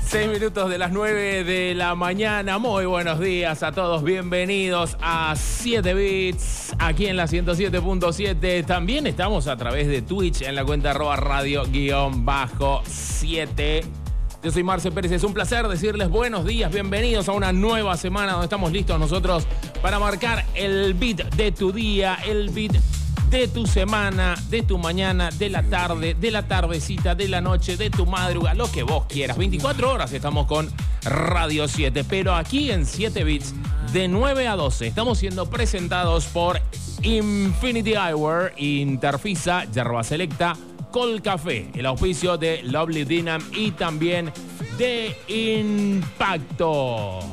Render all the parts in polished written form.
6 minutos de las 9 de la mañana. Muy buenos días a todos. Bienvenidos a 7 Bits, aquí en la 107.7. También estamos a través de Twitch en la cuenta @radio_7. Yo soy Marce Pérez. Es un placer decirles buenos días. Bienvenidos a una nueva semana donde estamos listos nosotros para marcar el beat de tu día, el beat de tu semana, de tu mañana, de la tarde, de la tardecita, de la noche, de tu madrugada, lo que vos quieras. 24 horas estamos con Radio 7, pero aquí en 7 Bits, de 9 a 12, estamos siendo presentados por Infinity Eyewear, Interfisa, Yerba Selecta, Colcafé, el auspicio de Lovely Dinam y también de Impacto.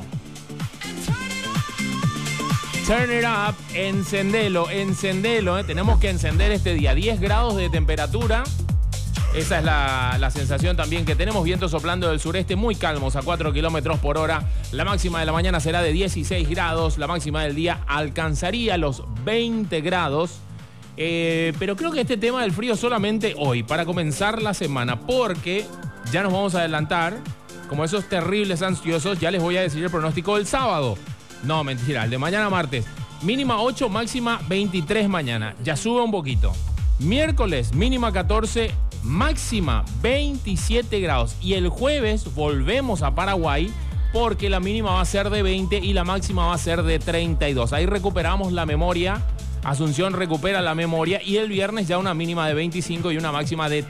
Turn it up, encendelo. Tenemos que encender este día. 10 grados de temperatura. Esa es la sensación también que tenemos. Vientos soplando del sureste muy calmos a 4 kilómetros por hora. La máxima de la mañana será de 16 grados. La máxima del día alcanzaría los 20 grados. Pero creo que este tema del frío solamente hoy, para comenzar la semana. Porque ya nos vamos a adelantar. Como esos terribles ansiosos, ya les voy a decir el pronóstico del sábado. No, mentira, el de mañana martes. Mínima 8, máxima 23 mañana. Ya sube un poquito. Miércoles, mínima 14, máxima 27 grados. Y el jueves volvemos a Paraguay porque la mínima va a ser de 20 y la máxima va a ser de 32. Ahí recuperamos la memoria. Asunción recupera la memoria. Y el viernes ya una mínima de 25 y una máxima de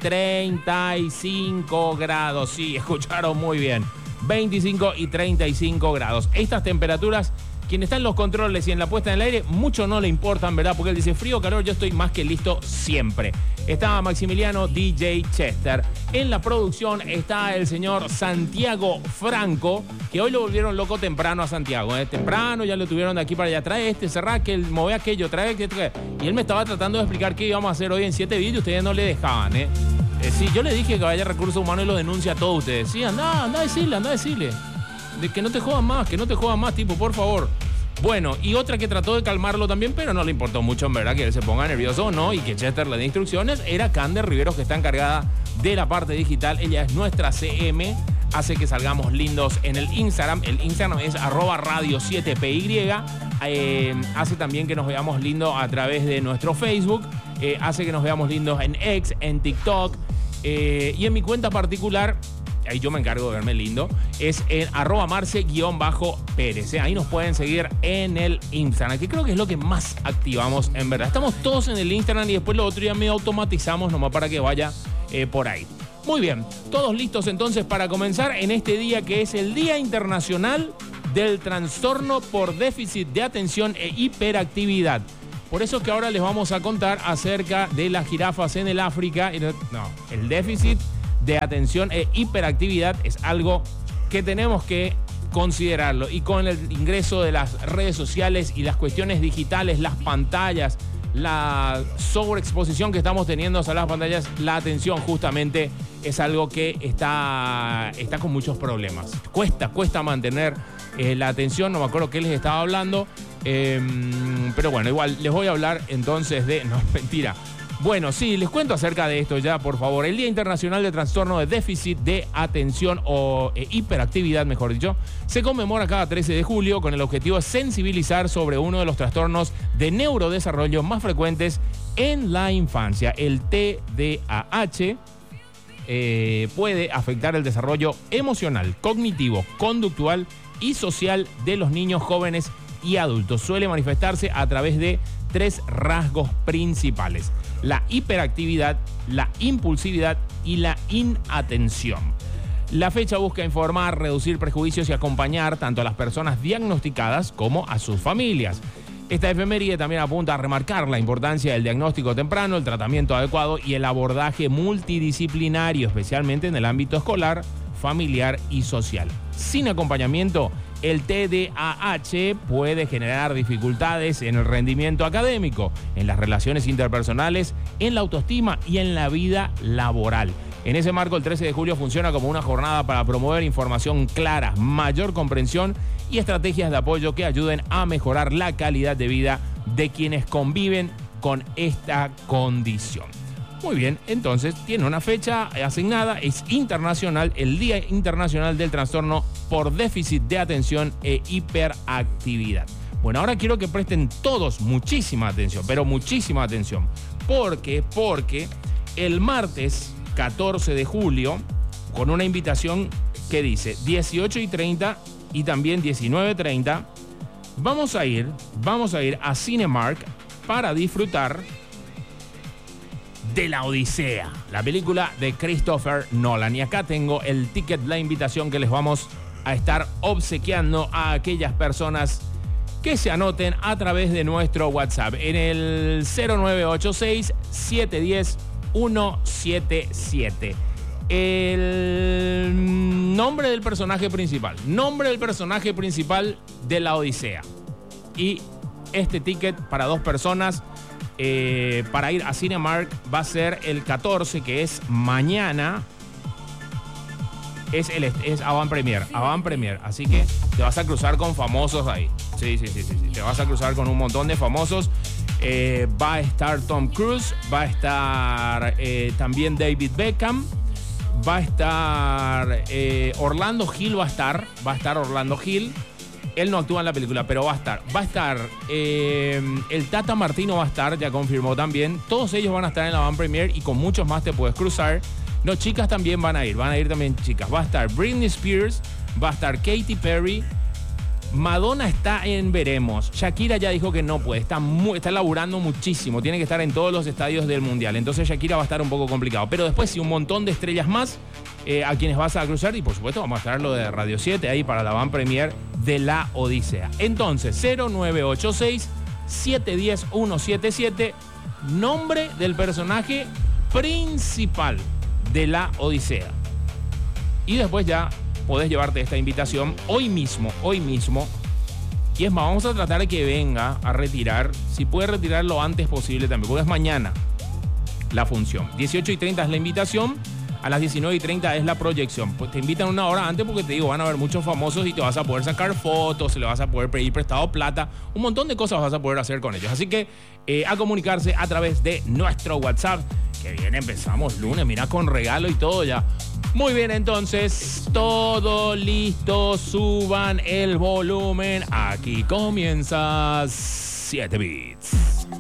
35 grados. Sí, escucharon muy bien. 25 y 35 grados. Estas temperaturas, quien está en los controles y en la puesta en el aire, mucho no le importan, ¿verdad? Porque él dice frío o calor, yo estoy más que listo siempre. Está Maximiliano DJ Chester. En la producción está el señor Santiago Franco, que hoy lo volvieron loco temprano a Santiago. Temprano ya lo tuvieron de aquí para allá. Trae cerrá aquel, move aquello, trae aquello. Y él me estaba tratando de explicar qué íbamos a hacer hoy en 7 Bits y ustedes no le dejaban, sí, yo le dije que vaya a Recursos Humanos y lo denuncia a todos ustedes. Sí, anda a decirle. De que no te jodan más, tipo, por favor. Bueno, y otra que trató de calmarlo también, pero no le importó mucho, en verdad, que él se ponga nervioso o no, y que Chester le dé instrucciones, era Cander Riveros, que está encargada de la parte digital. Ella es nuestra CM, hace que salgamos lindos en el Instagram. El Instagram es @radio7py. Hace también que nos veamos lindos a través de nuestro Facebook. Hace que nos veamos lindos en X, en TikTok. Y en mi cuenta particular, ahí yo me encargo de verme lindo, es en @marce_pérez. Ahí nos pueden seguir en el Instagram, que creo que es lo que más activamos en verdad. Estamos todos en el Instagram y después lo otro ya medio automatizamos nomás para que vaya por ahí. Muy bien, todos listos entonces para comenzar en este día que es el Día Internacional del Trastorno por Déficit de Atención e Hiperactividad. Por eso que ahora les vamos a contar acerca de las jirafas en el África. No, el déficit de atención e hiperactividad es algo que tenemos que considerarlo. Y con el ingreso de las redes sociales y las cuestiones digitales, las pantallas, la sobreexposición que estamos teniendo a las pantallas, la atención justamente es algo que está con muchos problemas. Cuesta mantener la atención. No me acuerdo qué les estaba hablando. Pero bueno, igual les voy a hablar entonces de... No, mentira. Bueno, sí, les cuento acerca de esto ya, por favor. El Día Internacional de Trastorno de Déficit de Atención o Hiperactividad, mejor dicho, se conmemora cada 13 de julio con el objetivo de sensibilizar sobre uno de los trastornos de neurodesarrollo más frecuentes en la infancia. El TDAH puede afectar el desarrollo emocional, cognitivo, conductual y social de los niños, jóvenes y adultos. Suele manifestarse a través de 3 rasgos principales: la hiperactividad, la impulsividad y la inatención. La fecha busca informar, reducir prejuicios y acompañar tanto a las personas diagnosticadas como a sus familias. Esta efeméride también apunta a remarcar la importancia del diagnóstico temprano, el tratamiento adecuado y el abordaje multidisciplinario, especialmente en el ámbito escolar, familiar y social. Sin acompañamiento, el TDAH puede generar dificultades en el rendimiento académico, en las relaciones interpersonales, en la autoestima y en la vida laboral. En ese marco, el 13 de julio funciona como una jornada para promover información clara, mayor comprensión y estrategias de apoyo que ayuden a mejorar la calidad de vida de quienes conviven con esta condición. Muy bien, entonces tiene una fecha asignada, es internacional, el Día Internacional del Trastorno por Déficit de Atención e Hiperactividad. Bueno, ahora quiero que presten todos muchísima atención, pero muchísima atención. Porque el martes 14 de julio, con una invitación que dice 18:30 y también 19:30, vamos a ir a Cinemark para disfrutar de La Odisea, la película de Christopher Nolan. Y acá tengo el ticket, la invitación que les vamos a estar obsequiando a aquellas personas que se anoten a través de nuestro WhatsApp en el 0986-710-177. El nombre del personaje principal de La Odisea. Y este ticket para 2 personas para ir a Cinemark va a ser el 14, que es mañana. Es Avant Premier, así que te vas a cruzar con famosos ahí. Sí, te vas a cruzar con un montón de famosos. Va a estar Tom Cruise, va a estar también David Beckham, va a estar Orlando Hill, va a estar Orlando Hill. Él no actúa en la película, pero va a estar el Tata Martino, va a estar, ya confirmó también. Todos ellos van a estar en la Avant Premier y con muchos más te puedes cruzar. No, chicas también van a ir también chicas. Va a estar Britney Spears, va a estar Katy Perry, Madonna está en veremos. Shakira ya dijo que no puede, está laburando muchísimo, tiene que estar en todos los estadios del Mundial. Entonces Shakira va a estar un poco complicado. Pero después sí, un montón de estrellas más a quienes vas a cruzar. Y por supuesto vamos a estar lo de Radio 7 ahí para la Van Premier de La Odisea. Entonces 0986-710-177, nombre del personaje principal de La Odisea. Y después ya podés llevarte esta invitación hoy mismo. Y es más, vamos a tratar de que venga a retirar, si puede retirar lo antes posible también, porque es mañana la función. 18:30 es la invitación, a las 19:30 es la proyección. Pues te invitan una hora antes porque te digo, van a haber muchos famosos y te vas a poder sacar fotos, le vas a poder pedir prestado plata, un montón de cosas vas a poder hacer con ellos. Así que a comunicarse a través de nuestro WhatsApp. Que bien, empezamos lunes, mira, con regalo y todo ya. Muy bien, entonces, todo listo, suban el volumen. Aquí comienza 7 Bits.